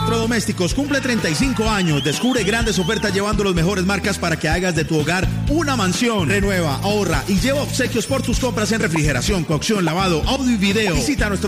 Electrodomésticos cumple 35 años. Descubre grandes ofertas llevando las mejores marcas para que hagas de tu hogar una mansión. Renueva, ahorra y lleva obsequios por tus compras en refrigeración, cocción, lavado, audio y video. Visita nuestro